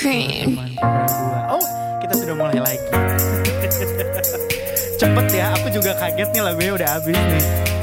Cream. Oh, kita sudah mulai lagi. Cepet ya, aku juga kaget nih lagunya udah habis nih.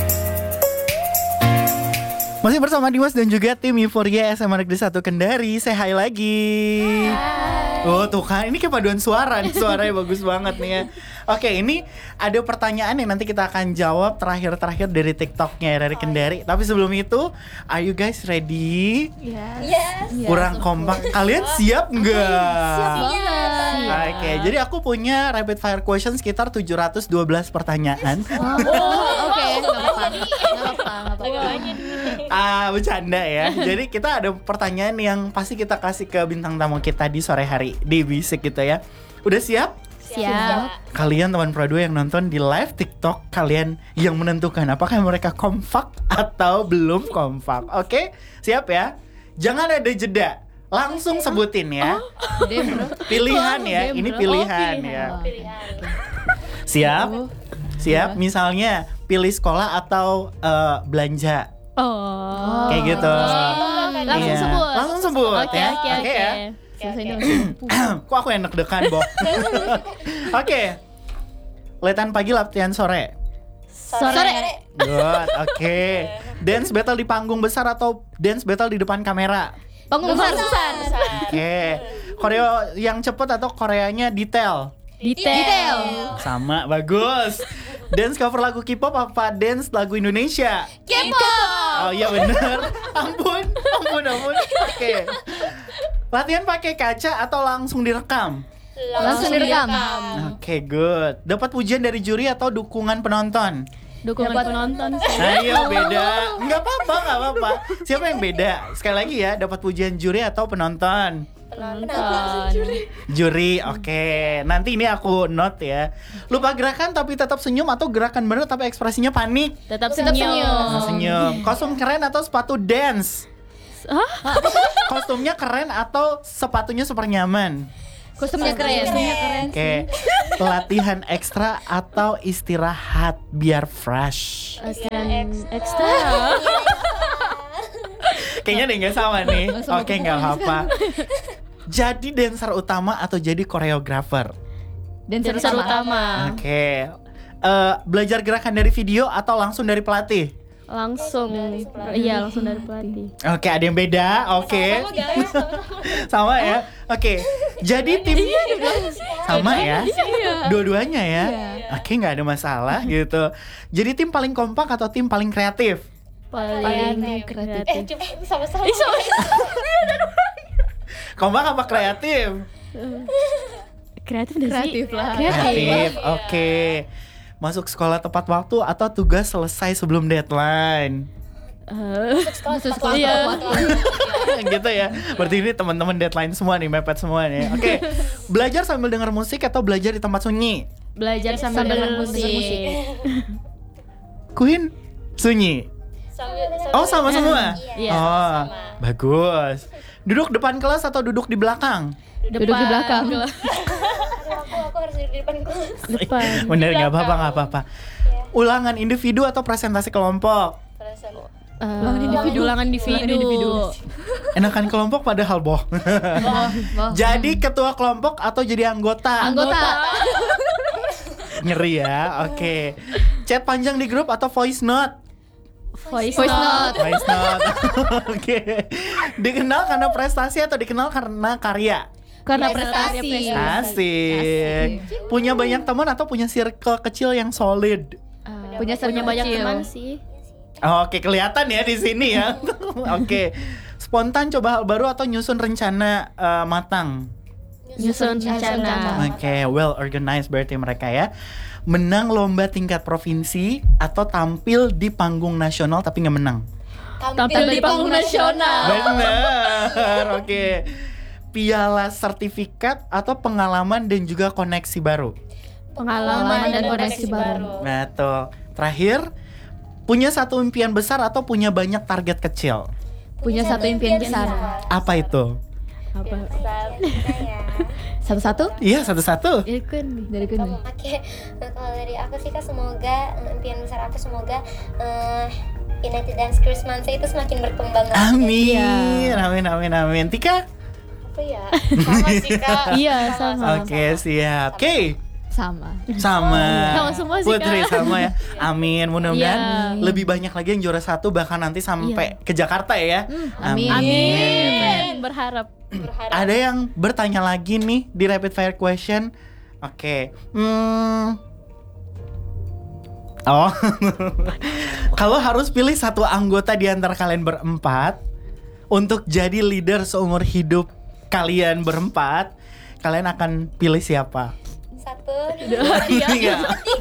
Masih bersama Dimas dan juga tim Euphoria SMA Negeri 1 Kendari. Say hi lagi. Oh tuh kan, ini kayak paduan suara nih, suaranya bagus banget nih ya. Oke, ini ada pertanyaan yang nanti kita akan jawab terakhir dari TikToknya dari Kendari. Tapi sebelum itu, are you guys ready? Yes. Kurang kompak, kalian siap nggak? Siap banget. Oke, jadi aku punya rapid fire question sekitar 712 pertanyaan. Oke, nggak apa-apa. Bercanda ya. Jadi kita ada pertanyaan yang pasti kita kasih ke bintang tamu kita di sore hari di Bisik gitu ya. Udah siap? Siap. Kalian teman Pro 2 yang nonton di live TikTok, kalian yang menentukan apakah mereka kompak atau belum kompak. Oke, siap ya? Jangan ada jeda. Langsung sebutin ya. Pilihan ya, ini pilihan ya. Siap? Siap, misalnya pilih sekolah atau belanja. Kayak gitu. Langsung Iya. sebut. Langsung sebut ya. Oke. ya. Kok aku enak dekan, Bo? Oke. Latihan pagi, latihan sore. Sore. Good, oke. Dance battle di panggung besar atau dance battle di depan kamera? Panggung besar. Oke. Koreo yang cepet atau koreanya detail? Detail. Sama, bagus. Dance cover lagu K-pop apa dance lagu Indonesia? K-pop. Oh iya bener. Ampun. Oke. Latihan pakai kaca atau langsung direkam? Langsung direkam. Oke, good. Dapat pujian dari juri atau dukungan penonton? Dukungan penonton. Ayo beda. Nggak apa-apa. Siapa yang beda? Sekali lagi ya, dapat pujian juri atau penonton? Juri, oke. Nanti ini aku note ya. Lupa gerakan tapi tetap senyum atau gerakan bener tapi ekspresinya panik? Tetap senyum. Senyum. Kostum keren atau sepatu dance? Kostumnya keren atau sepatunya super nyaman? Kostumnya keren. Oke. Latihan ekstra atau istirahat biar fresh? Ekstra. Kayaknya deh nggak sama nih. Oke, nggak apa-apa. Jadi dancer utama atau jadi koreografer? Dancer utama. Oke. Belajar gerakan dari video atau langsung dari pelatih? Langsung dari pelatih. Oke, ada yang beda. Oke. Sama ya. Oke. Jadi tim sama ya. Dua-duanya ya. Oke, nggak ada masalah gitu. Jadi tim paling kompak atau tim paling kreatif? Paling kreatif. Sama-sama. Kompak apa kreatif? Kreatif lah. Kreatif. Oke. Masuk sekolah tepat waktu atau tugas selesai sebelum deadline? Masuk sekolah. Gitu ya. Berarti ini teman-teman deadline semua nih, mepet semua nih. Oke. Belajar sambil dengar musik atau belajar di tempat sunyi? Belajar sambil dengar musik. Queen sunyi. Oh, sama semua. Iya. Oh, bagus. Duduk depan kelas atau duduk di belakang? Duduk di belakang. Aku harus duduk di depan kelas. Bener, nggak apa-apa. Ulangan individu atau presentasi kelompok? Ulangan individu. Enakan kelompok padahal boh. Jadi ketua kelompok atau jadi anggota? Ngeri ya. Oke. Chat panjang di grup atau voice note? Voice note. Oke. Dikenal karena prestasi atau dikenal karena karya? Karena prestasi. Asik. Punya banyak teman atau punya circle kecil yang solid? Punya banyak teman sih. Oke, kelihatan ya di sini ya. Oke. Spontan coba hal baru atau nyusun rencana matang? Nyusun rencana. Oke, well organized berarti mereka ya. Menang lomba tingkat provinsi atau tampil di panggung nasional tapi nggak menang? Tampil di panggung nasional. Bener. Oke. Piala sertifikat atau pengalaman dan juga koneksi baru? Pengalaman dan koneksi baru. Betul. Terakhir, punya satu impian besar atau punya banyak target kecil? Punya satu impian besar. Apa itu? Satu-satu? Iya, satu-satu. Dari Kun. Oke, kalau dari aku sih Kak, semoga impian besar aku semoga United Dance Cruise Months itu semakin berkembang. Amin. Tika? Apa ya? Sama sih Kak. Iya, sama. Oke, siap. Oke. Sama. Sama. Sama semua sih, Putri Kak. sama ya. Amin. Mudah-mudahan Iya. lebih banyak lagi yang juara 1 bahkan nanti sampai ke Jakarta ya. Amin. Amin. Berharap. Ada yang bertanya lagi nih di rapid fire question. Oke. Oh. Kalau harus pilih satu anggota di antara kalian berempat untuk jadi leader seumur hidup kalian berempat, kalian akan pilih siapa? 1, 2, 3. Tiga.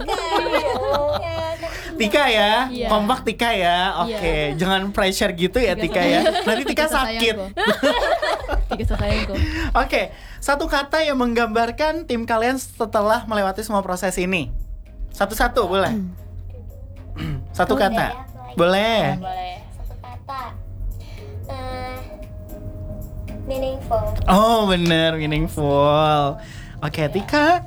Tika ya, Iya. kompak Tika ya. Oke, jangan pressure gitu ya Tika ya. Nanti Tika sakit. Tiga sayangku. Oke, satu kata yang menggambarkan tim kalian setelah melewati semua proses ini. Satu-satu boleh? Satu Boleh kata. ya, Boleh. Boleh. Satu kata. Meaningful. Oh, bener, meaningful. Oke, Tika.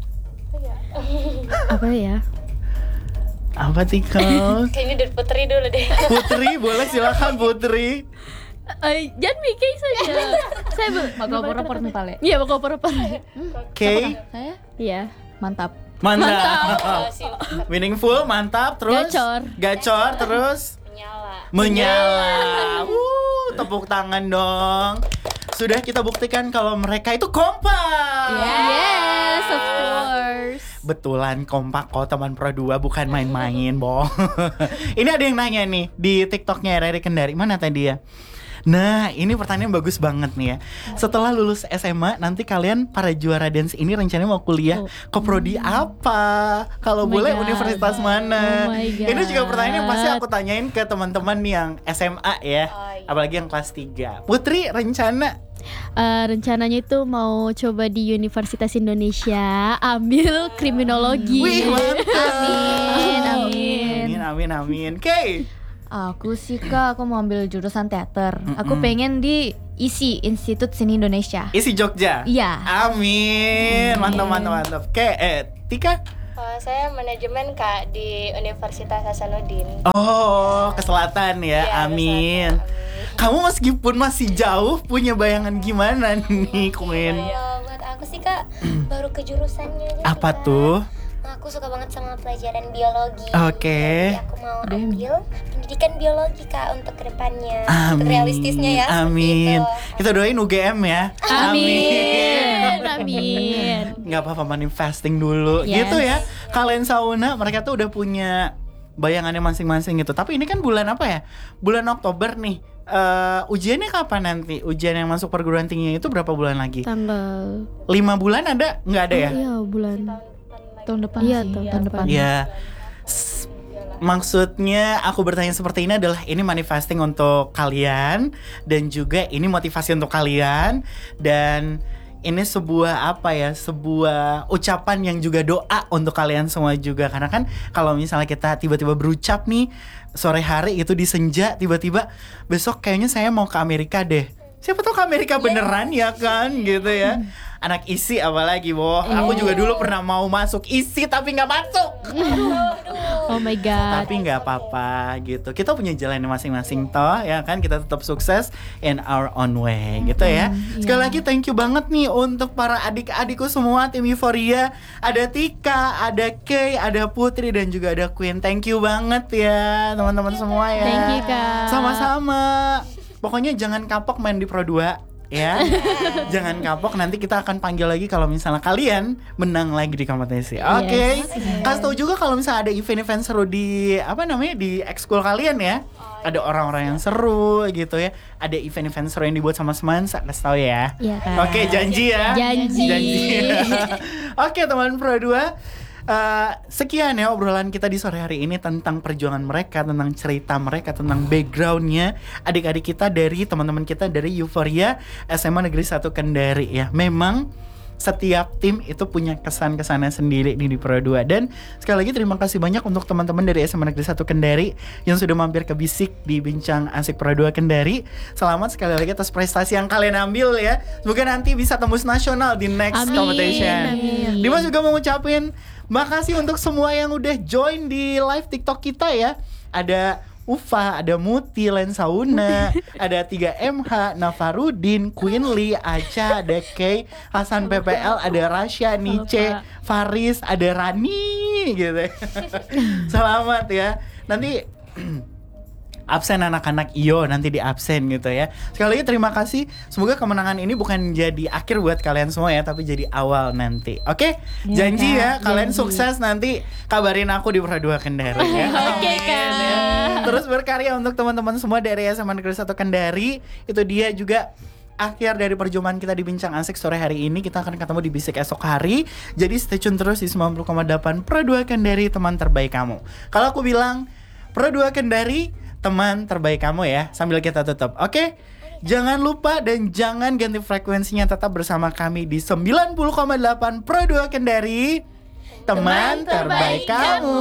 Apa ya? Apa Tika? Kayaknya dari Putri dulu deh. Putri, boleh silakan Putri. Jangan mikir saja. Saya Bakal rapor nih Pale. Iya, bakal rapor. Oke, Saya? Iya, mantap. mantap. Sih, Meaningful, mantap. Terus Gacor. terus menyala. menyala. Tepuk tangan dong. Sudah kita buktikan kalau mereka itu kompak. Yes, of course. Betulan kompak kok teman Pro 2, bukan main-main, bohong. Ini ada yang nanya nih di TikToknya RRI Kendari. Mana tadi ya? Nah, ini pertanyaan bagus banget nih ya. Setelah lulus SMA, nanti kalian para juara dance ini rencananya mau kuliah ke prodi apa? Kalau Oh my boleh God. universitas mana? Oh my God. Ini juga pertanyaan yang pasti aku tanyain ke teman-teman yang SMA ya. Oh, iya. Apalagi yang kelas 3. Putri, rencana? Rencananya itu mau coba di Universitas Indonesia ambil kriminologi. Wih, mantap. Amin. Amin. Oke. Aku sih Kak, aku mau ambil jurusan teater. Aku pengen di ISI, Institut Seni Indonesia. Isi Jogja? Iya. Amin. Mantap. Oke, Tika? Kalau saya manajemen Kak di Universitas Hasanuddin. Oh, ke selatan ya. Iya, Amin. ke selatan. Kamu meskipun masih jauh punya bayangan gimana nih, Queen? Ya, buat aku sih Kak, baru ke jurusannya aja. Apa Kak. tuh? Aku suka banget sama pelajaran biologi. Oke. Jadi aku mau ambil pendidikan biologi Kak untuk kedepannya. Untuk Amin. realistisnya ya. seperti Amin. itu. Kita doain UGM ya. Amin. Nggak apa-apa, manifesting dulu. Yes. Gitu ya. Kalian Sauna, mereka tuh udah punya bayangannya masing-masing gitu. Tapi ini kan bulan apa ya? Bulan Oktober nih. Ujiannya kapan nanti? Ujian yang masuk perguruan tinggi itu berapa bulan lagi? Tanggal 5 bulan ada? Nggak ada ya? Iya, bulan Tahun depan Iya, sih. tahun depan. Ya, maksudnya aku bertanya seperti ini adalah ini manifesting untuk kalian dan juga ini motivasi untuk kalian dan ini sebuah apa ya, sebuah ucapan yang juga doa untuk kalian semua juga, karena kan kalau misalnya kita tiba-tiba berucap nih sore hari itu di senja, tiba-tiba besok kayaknya saya mau ke Amerika deh. Siapa tahu ke Amerika beneran ya kan gitu ya. Anak ISI apalagi aku juga dulu pernah mau masuk ISI tapi nggak masuk. Oh my god. Tapi nggak apa-apa gitu. Kita punya jalan masing-masing toh ya kan. Kita tetap sukses in our own way gitu ya. Sekali lagi thank you banget nih untuk para adik-adikku semua tim Euphoria. Ada Tika, ada Kay, ada Putri dan juga ada Queen. Thank you banget ya teman-teman semua ya. Thank you, Kak. Sama-sama. Pokoknya jangan kapok main di Pro 2 ya. Jangan kapok, nanti kita akan panggil lagi kalau misalnya kalian menang lagi di kompetisi. Oke. Kasih tahu juga kalau misalnya ada event-event seru di di ekskul kalian ya. Ada orang-orang yang seru gitu ya. Ada event-event seru yang dibuat sama Semansa, kasih tahu ya. Iya, Kak. Oke, janji ya. Janji. Oke, teman Pro 2. Sekian ya obrolan kita di sore hari ini tentang perjuangan mereka, tentang cerita mereka, tentang backgroundnya adik-adik kita dari teman-teman kita dari Euphoria SMA Negeri 1 Kendari ya. Memang setiap tim itu punya kesan-kesannya sendiri di Pro 2. Dan sekali lagi terima kasih banyak untuk teman-teman dari SMA Negeri 1 Kendari yang sudah mampir ke Bisik di Bincang Asik Pro 2 Kendari. Selamat sekali lagi atas prestasi yang kalian ambil ya. Semoga nanti bisa tembus nasional di next competition. Amin. Dimas juga mau ngucapin makasih untuk semua yang udah join di live TikTok kita ya. Ada Ufa, ada Muti, Lensauna, ada 3MH, Nafarudin, Queen Lee, Aca, ada Kay, Hasan PPL, ada Rasya, Nice, Faris, ada Rani gitu. Selamat ya. Nanti absen anak-anak Iyo nanti di absen gitu ya. Sekali lagi terima kasih. Semoga kemenangan ini bukan jadi akhir buat kalian semua ya, tapi jadi awal nanti. Oke? Janji ya, kalian sukses nanti kabarin aku di Pro 2 Kendari ya. Oke, Kak. Terus berkarya untuk teman-teman semua dari SMA Negeri 1 Kendari. Itu dia juga akhir dari perjumpaan kita di Bincang Asik sore hari ini. Kita akan ketemu di Bisik esok hari. Jadi stay tune terus di 90,8 Pro 2 Kendari, teman terbaik kamu. Kalau aku bilang Pro 2 Kendari, teman terbaik kamu ya. Sambil kita tutup, oke? Jangan lupa dan jangan ganti frekuensinya. Tetap bersama kami di 90,8 Pro 2 Kendari, teman terbaik kamu.